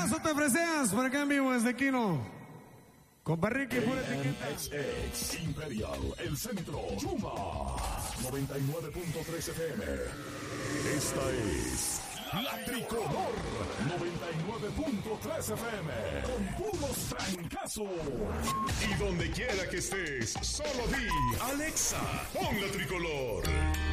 abrazo te freseas por acá en vivo desde Quino. Compa Ricky, pura etiqueta. XX Imperial, el centro, Chuma, 99.3 FM. Esta es La Tricolor, 99.3 FM, con puros trancazos. Y donde quiera que estés, solo di, Alexa, pon La Tricolor.